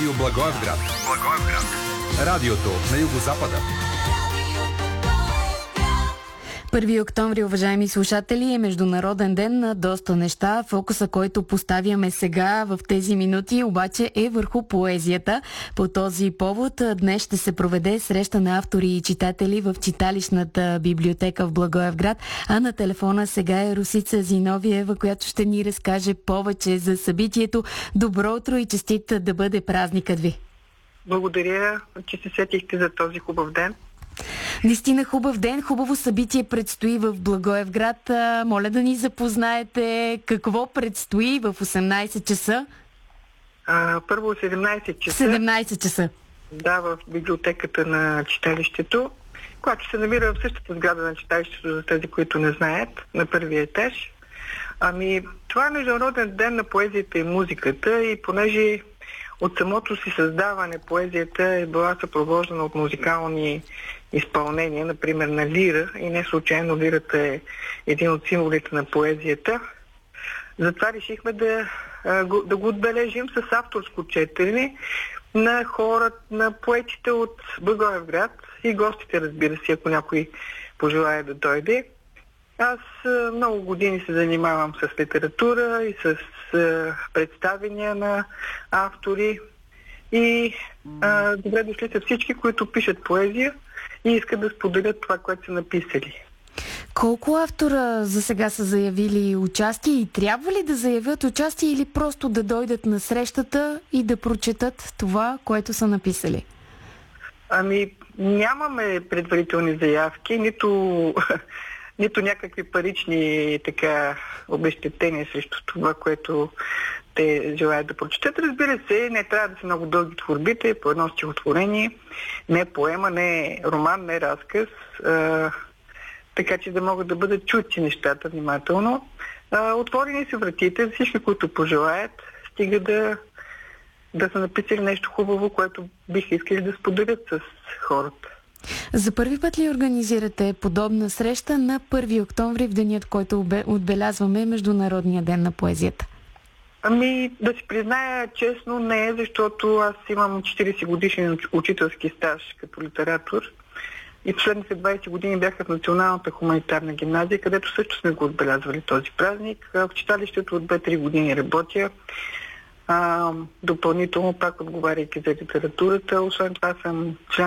Радио Благоевград. Радиото на югозапада. 1 октомври, уважаеми слушатели, е международен ден на доста неща. Фокуса, който поставяме сега в тези минути, обаче е върху поезията. По този повод днес ще се проведе среща на автори и читатели в читалищната библиотека в Благоевград. А на телефона сега е Росица Зиновиева, която ще ни разкаже повече за събитието. Добро утро и честит да бъде празникът ви! Благодаря, че се сетихте за този хубав ден. Наистина хубав ден, хубаво събитие предстои в Благоевград. Моля да ни запознаете какво предстои в 18 часа. Първо 17 часа. 17 часа. Да, в библиотеката на читалището, която се намира в същата сграда на читалището, за тези, които не знаят, на първия етаж. Това е международен ден на поезията и музиката и понеже от самото си създаване поезията е била съпровождана от музикални изпълнения, например на лира, и не случайно лирата е един от символите на поезията. Затова решихме да го отбележим с авторско четене на хората, на поетите от Благоевград и гостите, разбира се, ако някой пожелае да дойде. Аз много години се занимавам с литература и с представения на автори и добре дошли са всички, които пишат поезия и искат да споделят това, което са написали. Колко автора за сега са заявили участие и трябва ли да заявят участие или просто да дойдат на срещата и да прочетат това, което са написали? Нямаме предварителни заявки, нито някакви парични обезщетения срещу това, което те желаят да прочетат. Разбира се, не трябва да са много дълги творбите, по едно стихотворение, не поема, не роман, не разказ, така че да могат да бъдат чути нещата внимателно. Отворени са вратите за всички, които пожелаят, стига да са написали нещо хубаво, което биха искали да споделят с хората. За първи път ли организирате подобна среща на 1 октомври, в денят, който отбелязваме Международния ден на поезията? Да си призная честно, не, защото аз имам 40 годишен учителски стаж като литератор и последните 20 години бяха в Националната хуманитарна гимназия, където също сме го отбелязвали този празник. В читалището от 2-3 години работя. Допълнително, пак отговаряйки за литературата, освен това съм член